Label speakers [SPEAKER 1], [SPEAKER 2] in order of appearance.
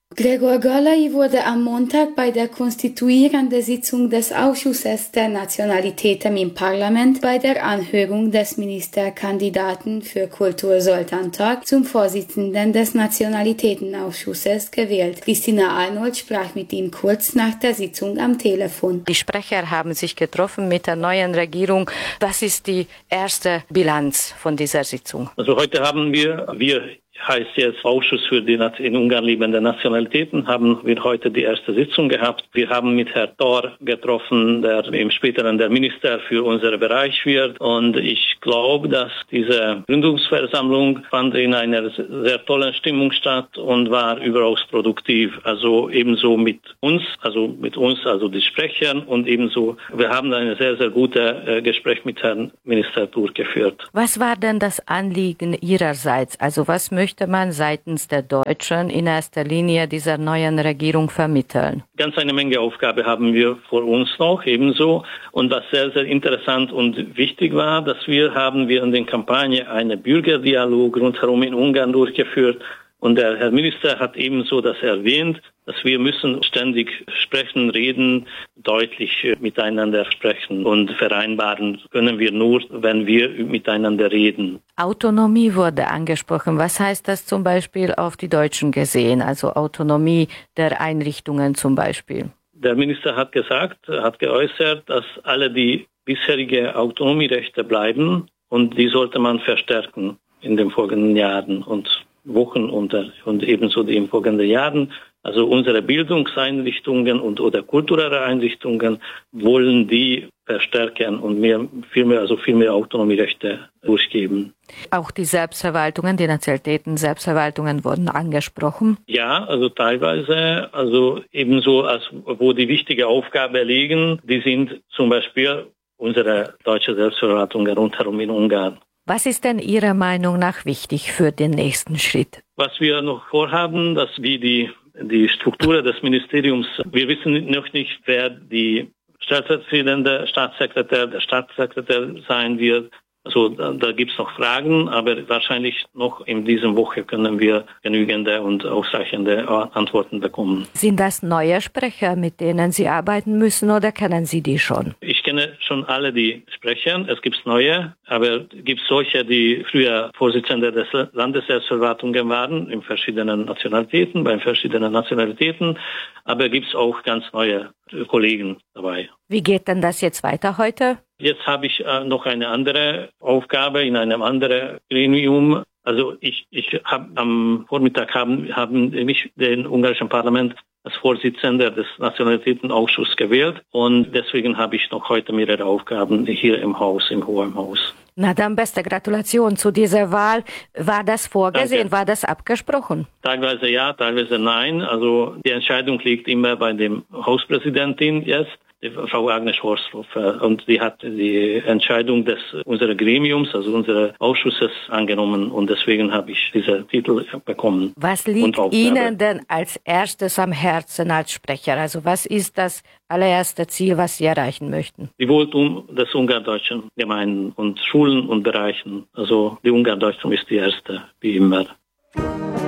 [SPEAKER 1] Gregor Györlay wurde am Montag bei der konstituierenden Sitzung des Ausschusses der Nationalitäten im Parlament bei der Anhörung des Ministerkandidaten für Kultur Zoltán Tark zum Vorsitzenden des Nationalitätenausschusses gewählt. Christina Arnold sprach mit ihm kurz nach der Sitzung am Telefon.
[SPEAKER 2] Die Sprecher haben sich getroffen mit der neuen Regierung. Was ist die erste Bilanz von dieser Sitzung?
[SPEAKER 3] Also heute haben wir heißt jetzt Ausschuss für die in Ungarn lebenden Nationalitäten, haben wir heute die erste Sitzung gehabt. Wir haben mit Herrn Thor getroffen, der im späteren der Minister für unseren Bereich wird. Und ich glaube, dass diese Gründungsversammlung fand in einer sehr tollen Stimmung statt und war überaus produktiv. Also ebenso mit uns, also die Sprechern und ebenso, wir haben ein sehr, sehr gutes Gespräch mit Herrn Minister Turk geführt.
[SPEAKER 2] Was war denn das Anliegen Ihrerseits? Also was möchte man seitens der Deutschen in erster Linie dieser neuen Regierung vermitteln?
[SPEAKER 3] Ganz eine Menge Aufgaben haben wir vor uns noch ebenso. Und was sehr, sehr interessant und wichtig war, dass wir in der Kampagne einen Bürgerdialog rundherum in Ungarn durchgeführt. Und der Herr Minister hat ebenso das erwähnt, dass wir müssen ständig sprechen, reden, deutlich miteinander sprechen und vereinbaren können wir nur, wenn wir miteinander reden.
[SPEAKER 2] Autonomie wurde angesprochen. Was heißt das zum Beispiel auf die Deutschen gesehen, also Autonomie der Einrichtungen zum Beispiel?
[SPEAKER 3] Der Minister hat geäußert, dass alle die bisherige Autonomierechte bleiben und die sollte man verstärken in den folgenden Jahren und Wochen und ebenso in den folgenden Jahren. Also unsere Bildungseinrichtungen oder kulturelle Einrichtungen wollen die verstärken und viel mehr Autonomierechte durchgeben.
[SPEAKER 2] Auch die Selbstverwaltungen, die Nationalitäten-Selbstverwaltungen wurden angesprochen?
[SPEAKER 3] Ja, also teilweise, also ebenso, wo die wichtige Aufgabe liegen, die sind zum Beispiel unsere deutsche Selbstverwaltungen rundherum in Ungarn.
[SPEAKER 2] Was ist denn Ihrer Meinung nach wichtig für den nächsten Schritt?
[SPEAKER 3] Was wir noch vorhaben, dass wir die Struktur des Ministeriums, wir wissen noch nicht, wer die stellvertretende der Staatssekretär sein wird. Also da gibt es noch Fragen, aber wahrscheinlich noch in dieser Woche können wir genügende und ausreichende Antworten bekommen.
[SPEAKER 2] Sind das neue Sprecher, mit denen Sie arbeiten müssen, oder kennen Sie die schon?
[SPEAKER 3] Ich kenne schon alle die Sprecher. Es gibt neue, aber es gibt solche, die früher Vorsitzende des Landesselbstverwaltungen waren, bei verschiedenen Nationalitäten. Aber gibt es auch ganz neue Kollegen dabei.
[SPEAKER 2] Wie geht denn das jetzt weiter heute?
[SPEAKER 3] Jetzt habe ich noch eine andere Aufgabe in einem anderen Gremium. Also ich habe am Vormittag haben mich den ungarischen Parlament als Vorsitzender des Nationalitätenausschusses gewählt und deswegen habe ich noch heute mehrere Aufgaben hier im Hohen Haus.
[SPEAKER 2] Na dann beste Gratulation zu dieser Wahl. War das vorgesehen?
[SPEAKER 3] Danke.
[SPEAKER 2] War das abgesprochen?
[SPEAKER 3] Teilweise ja, teilweise nein. Also die Entscheidung liegt immer bei dem Hauspräsidentin jetzt, die Frau Agnes Horsdorfer. Und sie hat die Entscheidung unseres Gremiums, also unseres Ausschusses angenommen. Und deswegen habe ich diesen Titel bekommen.
[SPEAKER 2] Was liegt Ihnen denn als erstes am Herzen als Sprecher? Also was ist das allererste Ziel, was Sie erreichen möchten?
[SPEAKER 3] Die Wohltun des ungardeutschen Gemeinden und Schulen und Bereichen. Also die Ungardeutschung ist die erste, wie immer.